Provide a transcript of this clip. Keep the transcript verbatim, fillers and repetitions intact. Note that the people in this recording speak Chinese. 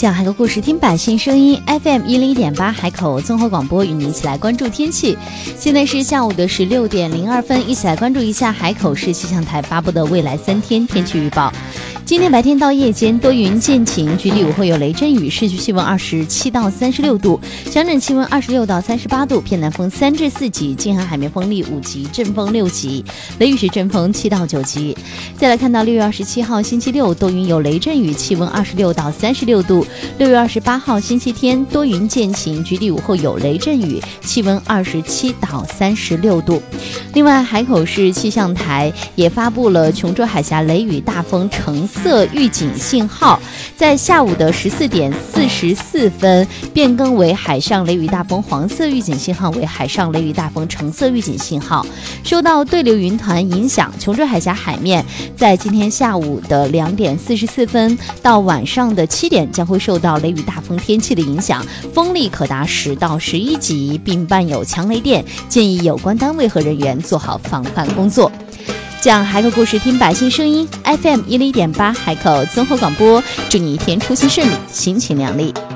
讲海口故事，听百姓声音 F M 一零一点八海口综合广播，与你一起来关注天气。现在是下午的十六点零二分，一起来关注一下海口市气象台发布的未来三天天气预报。今天白天到夜间多云见晴，局里午会有雷阵雨，市区气温二十七到三十六度，乡镇气温二十六到三十八度，偏南风三至四级，近海海面风力五级，阵风六级，雷雨时阵风七到九级。再来看到六月二十七号星期六多云有雷阵雨，气温二十六到三十六度。六月二十八号星期天多云见晴，局里午后有雷阵雨，气温二十七到三十六度。另外，海口市气象台也发布了琼州海峡雷雨大风橙色预警信号，在下午的十四点四十四分变更为海上雷雨大风黄色预警信号为海上雷雨大风橙色预警信号。受到对流云团影响，琼州海峡海面在今天下午的两点四十四分到晚上的七点将会受到雷雨大风天气的影响，风力可达十到十一级，并伴有强雷电，建议有关单位和人员做好防范工作。讲海口故事，听百姓声音 F M 一零一点八海口综合广播，祝你一天出行顺利，心情亮丽。